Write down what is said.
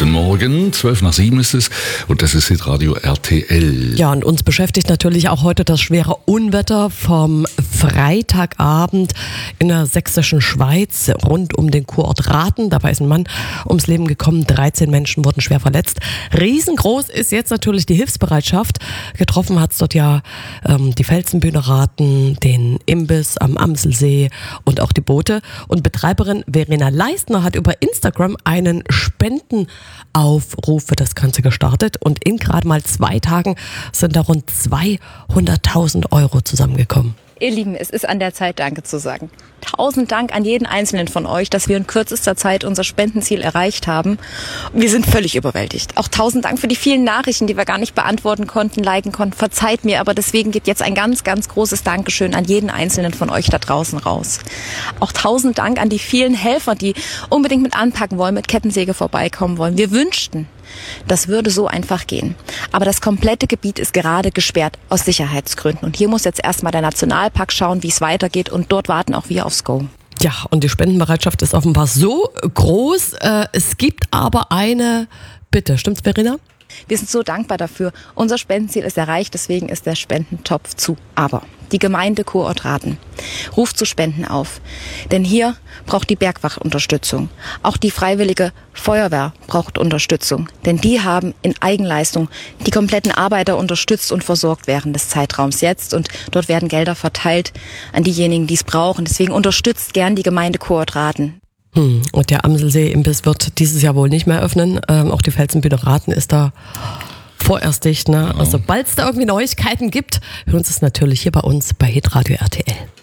Guten Morgen, 6:12 ist es und das ist Hitradio RTL. Ja, und uns beschäftigt natürlich auch heute das schwere Unwetter vom Freitagabend in der sächsischen Schweiz rund um den Kurort Rathen. Dabei ist ein Mann ums Leben gekommen, 13 Menschen wurden schwer verletzt. Riesengroß ist jetzt natürlich die Hilfsbereitschaft. Getroffen hat es dort ja die Felsenbühne Rathen, den Imbiss am Amselsee und auch die Boote. Und Betreiberin Verena Leistner hat über Instagram einen Spendenaufruf für das Ganze gestartet und in gerade mal 2 Tagen sind da rund 200.000 Euro zusammengekommen. Ihr Lieben, es ist an der Zeit, Danke zu sagen. 1000 Dank an jeden Einzelnen von euch, dass wir in kürzester Zeit unser Spendenziel erreicht haben. Wir sind völlig überwältigt. Auch 1000 Dank für die vielen Nachrichten, die wir gar nicht beantworten konnten, liken konnten. Verzeiht mir, aber deswegen geht jetzt ein ganz, ganz großes Dankeschön an jeden Einzelnen von euch da draußen raus. Auch 1000 Dank an die vielen Helfer, die unbedingt mit anpacken wollen, mit Kettensäge vorbeikommen wollen. Wir wünschten, das würde so einfach gehen. Aber das komplette Gebiet ist gerade gesperrt aus Sicherheitsgründen. Und hier muss jetzt erstmal der Nationalpark schauen, wie es weitergeht. Und dort warten auch wir aufs Go. Ja, und die Spendenbereitschaft ist offenbar so groß. Es gibt aber eine Bitte. Stimmt's, Verena? Wir sind so dankbar dafür. Unser Spendenziel ist erreicht, deswegen ist der Spendentopf zu. Aber die Gemeinde Kurort Rathen ruft zu Spenden auf. Denn hier braucht die Bergwacht Unterstützung. Auch die Freiwillige Feuerwehr braucht Unterstützung. Denn die haben in Eigenleistung die kompletten Arbeiter unterstützt und versorgt während des Zeitraums jetzt. Und dort werden Gelder verteilt an diejenigen, die es brauchen. Deswegen unterstützt gern die Gemeinde Kurort Rathen. Und der Amselsee-Imbiss wird dieses Jahr wohl nicht mehr öffnen. Auch die Felsenbühne Rathen ist da vorerst dicht. Ne? Also, sobald es da irgendwie Neuigkeiten gibt, hören Sie es natürlich hier bei uns bei Hitradio RTL.